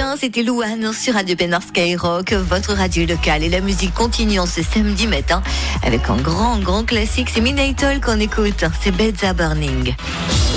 matin, c'était Louane sur Radio Pénard Skyrock, votre radio locale. Et la musique continue en ce samedi matin avec un grand classique. C'est Midnight Oil qu'on écoute, c'est Beds Are Burning.